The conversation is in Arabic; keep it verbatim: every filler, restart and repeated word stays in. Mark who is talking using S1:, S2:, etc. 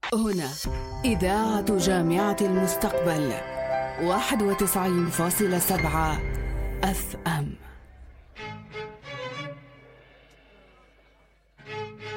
S1: هنا إذاعة جامعة المستقبل واحد وتسعين فاصلة سبعة أف أم.